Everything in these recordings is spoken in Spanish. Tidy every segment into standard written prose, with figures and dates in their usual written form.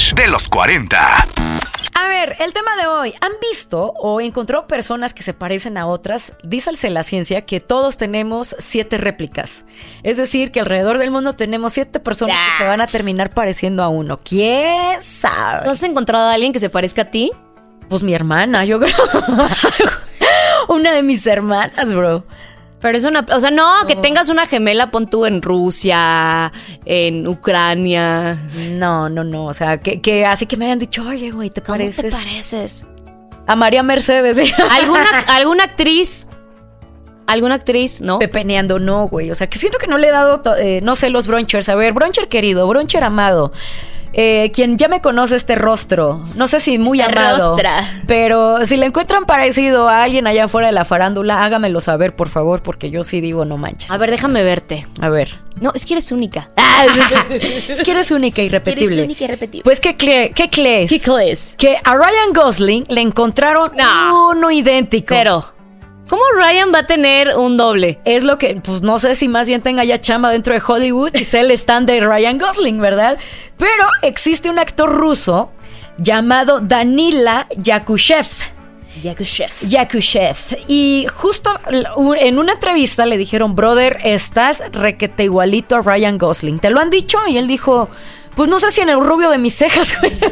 brunch de los 40. A ver, el tema de hoy. ¿Han visto o encontrado personas que se parecen a otras? Díce la ciencia que todos tenemos 7 réplicas. Es decir, que alrededor del mundo tenemos 7 personas que se van a terminar pareciendo a uno. ¿Quién sabe? ¿Tú has encontrado a alguien que se parezca a ti? Pues mi hermana, yo creo. Una de mis hermanas, bro. Pero es una... O sea, no, que tengas una gemela, pon tú en Rusia, en Ucrania. No. O sea, que así que me hayan dicho, oye, güey, ¿te pareces? ¿Cómo te pareces? A María Mercedes. ¿Alguna actriz? ¿Alguna actriz? ¿No? Pepeneando, no, güey. O sea, que siento que no le he dado, no sé, los brunchers. A ver, bruncher querido, bruncher amado. Quien ya me conoce este rostro, no sé si muy amado, pero si le encuentran parecido a alguien allá afuera de la farándula, hágamelo saber, por favor, porque yo sí digo, no manches. A ver, déjame verte. A ver. No, es que eres única. Es que eres única y irrepetible. Eres única y irrepetible. Pues, ¿qué crees? Que a Ryan Gosling le encontraron uno idéntico. Pero... ¿cómo Ryan va a tener un doble? Es lo que, pues no sé si más bien tenga ya chamba dentro de Hollywood y sea el stand de Ryan Gosling, ¿verdad? Pero existe un actor ruso llamado Danila Yakushev. Y justo en una entrevista le dijeron, brother, estás requete igualito a Ryan Gosling. ¿Te lo han dicho? Y él dijo... pues no sé si en el rubio de mis cejas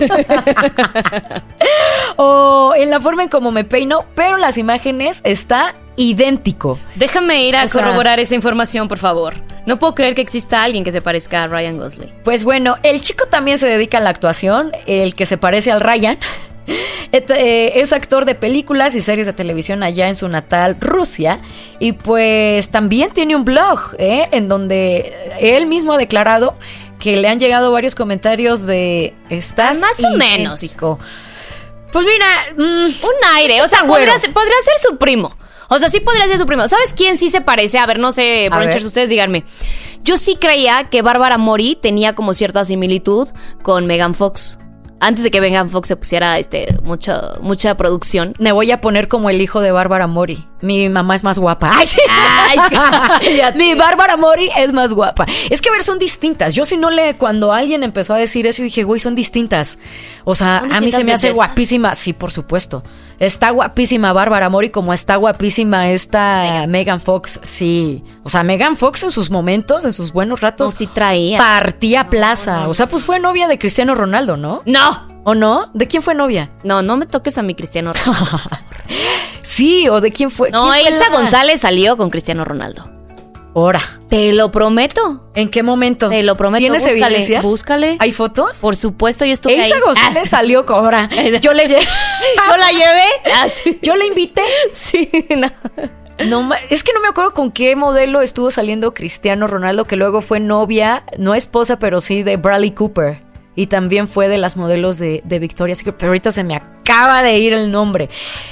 o en la forma en cómo me peino, pero las imágenes está idéntico. Déjame ir a corroborar esa información, por favor. No puedo creer que exista alguien que se parezca a Ryan Gosling. Pues bueno, el chico también se dedica a la actuación, el que se parece al Ryan. Es actor de películas y series de televisión allá en su natal Rusia. Y pues también tiene un blog, en donde él mismo ha declarado que le han llegado varios comentarios de estás más o menos. Pues mira, un aire, o sea, podría ser su primo. O sea, sí podría ser su primo. ¿Sabes quién sí se parece? A ver, no sé, brunchers, ustedes díganme. Yo sí creía que Bárbara Mori tenía como cierta similitud con Megan Fox. Antes de que Megan Fox se pusiera mucha producción. Me voy a poner como el hijo de Bárbara Mori. Mi mamá es más guapa. ¡Ay, sí! Mi Bárbara Mori es más guapa. Es que, a ver, son distintas. Yo cuando alguien empezó a decir eso, dije, güey, son distintas. O sea, a mí se me hace guapísima. Sí, por supuesto. Está guapísima Bárbara Mori como está guapísima esta Megan Fox. Sí. O sea, Megan Fox en sus momentos, en sus buenos ratos, sí traía. Partía plaza. No. O sea, pues fue novia de Cristiano Ronaldo, ¿no? ¡No! ¿O no? ¿De quién fue novia? No me toques a mi Cristiano Ronaldo. Sí, ¿o de quién fue? No, Elsa González salió con Cristiano Ronaldo. Ahora. Te lo prometo. ¿En qué momento? Te lo prometo. ¿Tienes evidencia? Búscale. ¿Hay fotos? Por supuesto, yo estuve ahí. Elsa González salió con ahora. Yo le llevé. ¿Yo la llevé? Sí. ¿Yo la invité? Sí, no. No, es que no me acuerdo con qué modelo estuvo saliendo Cristiano Ronaldo, que luego fue novia, no esposa, pero sí de Bradley Cooper. Y también fue de las modelos de Victoria's Secret, pero ahorita se me acaba de ir el nombre.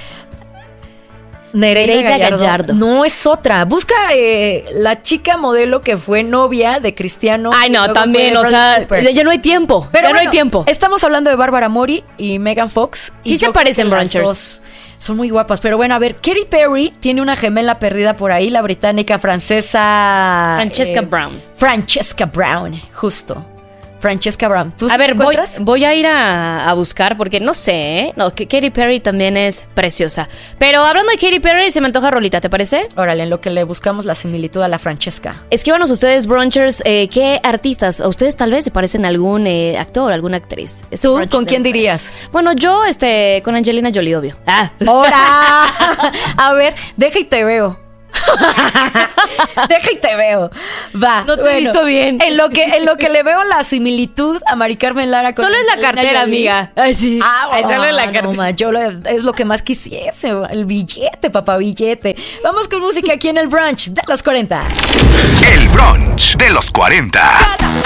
Nereida Gallardo. No, es otra. Busca la chica modelo que fue novia de Cristiano. Ay, no, también, o sea, ya no hay tiempo. Pero ya no hay tiempo. Estamos hablando de Bárbara Mori y Megan Fox. Sí se parecen, brunchers. Son muy guapas, pero bueno, a ver, Katy Perry tiene una gemela perdida por ahí, la británica francesa... Francesca Brown, justo. Francesca Brown. A ver, voy a ir a buscar porque no sé, ¿eh? No, que Katy Perry también es preciosa. Pero hablando de Katy Perry, se me antoja rolita, ¿te parece? Órale, en lo que le buscamos la similitud a la Francesca. Escríbanos ustedes, brunchers, ¿qué artistas? ¿A ustedes tal vez se parecen a algún actor, alguna actriz? ¿Tú con quién dirías? Bueno, yo con Angelina Jolie, obvio. ¡Hora! A ver, deja y te veo. Deja y te veo. Va. No te he visto bien. En lo que le veo la similitud a Mari Carmen Lara con solo es la cartera, amiga. Ay, sí. Solo es la cartera. Es lo que más quisiese. El billete, papá, billete. Vamos con música aquí en el brunch de los 40. El brunch de los 40.